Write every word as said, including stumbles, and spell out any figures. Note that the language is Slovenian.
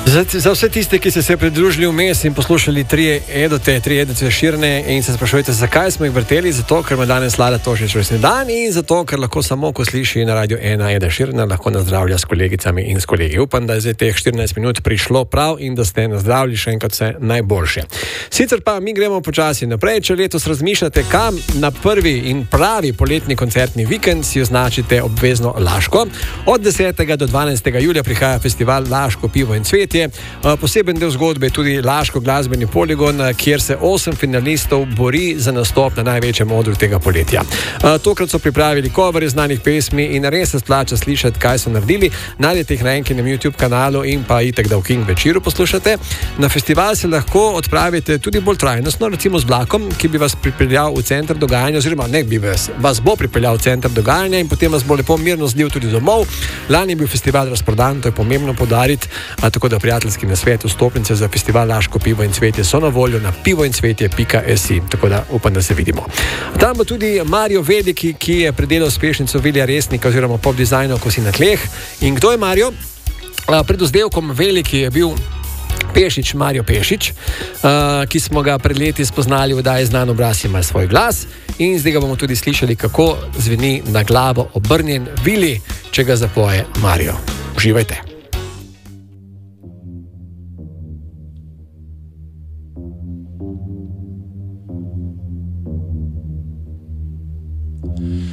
Za, za vse tiste, ki ste se pridružili vmes in poslušali tri edote, tri edote širne in se sprašujete, zakaj smo jih vrteli, zato ker ima danes Lada Tošič rojstni dan in zato, ker lahko samo, ko sliši na Radio ena Eda Širna, lahko nazdravlja s kolegicami in s kolegi. Upam, da je zdaj teh štirinajst minut prišlo prav in da ste nazdravili še enkrat vse najboljše. Sicer pa mi gremo počasi naprej. Če letos razmišljate, kam na prvi in pravi poletni koncertni vikend, si označite obvezno Laško. Od desetega do dvanajstega julija prihaja festival Laško pivo in cvetje. Poseben del zgodbe je tudi Laško glasbeni poligon, kjer se osem finalistov bori za nastop na največjem odru tega poletja. Tokrat so pripravili coverje znanih pesmi in res se splača slišati, kaj so naredili. Najdete jih na enkinem YouTube kanalu in pa itek, da v King večeru poslušate. Na festival se lahko odpravite tudi bolj trajnostno, recimo z vlakom, ki bi vas pripeljal v center dogajanja, oziroma ne bi vas, vas bo pripeljal v center dogajanja in potem vas bo lepo mirno zlil tudi domov. Lani je bil festival razprodan, to je pomembno poudariti, tako da prijateljski nasvet, vstopnice za festival Laško pivo in cvetje so na voljo na pivoincvetje pika si, tako da upam, da se vidimo. Tam bo tudi Mario Veliki, ki je predelal uspešnico Vilija Resnika oziroma pop dizajnov Ko si na tleh. In kdo je Mario? Pred vzdevkom Veliki je bil Pešič, Mario Pešič, ki smo ga pred leti spoznali v oddaji Znan obraz ima svoj glas in zdaj ga bomo tudi slišali, kako zveni na glavo obrnjen Vili, če ga zapoje Mario. Uživajte.